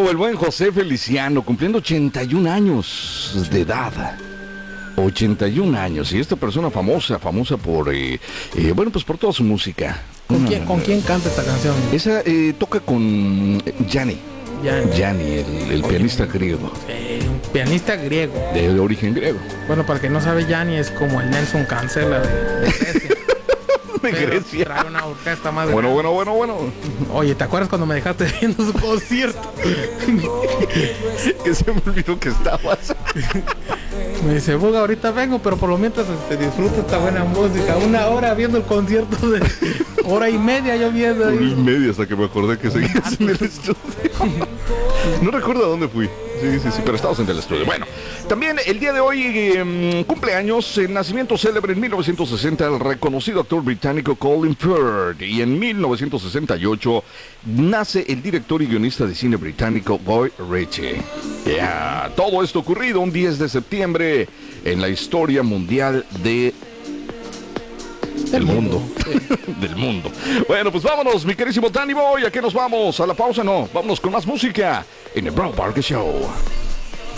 Wow, el buen José Feliciano, cumpliendo 81 años de edad. 81 años, y esta persona famosa por, bueno, pues por toda su música. ¿Con quién canta esta canción? Esa toca con Yanni, el pianista griego. Un pianista griego. De origen griego. Bueno, para el que no sabe, Yanni es como el Nelson Cancela de Grecia. De Grecia. Trae una orquesta más Bueno. Oye, ¿te acuerdas cuando me dejaste viendo su concierto? Que se me olvidó que estabas. Me dice, Buga, ahorita vengo, pero por lo mientras disfruta esta buena música. 1 hora viendo el concierto de 1:30 yo viendo ahí. 1:30 hasta que me acordé que seguías en el estudio. No recuerdo a dónde fui. Sí, pero estabas en el estudio. Bueno, también el día de hoy cumpleaños, el nacimiento célebre en 1960 el reconocido actor británico Colin Firth, y en 1968 nace el director y guionista de cine británico Guy Ritchie. Todo esto ocurrido un 10 de septiembre en la historia mundial del mundo. Del mundo. Bueno, pues vámonos, mi querísimo Danny Boy. ¿A qué nos vamos? ¿A la pausa? No, vámonos con más música en el Bro Parker Show.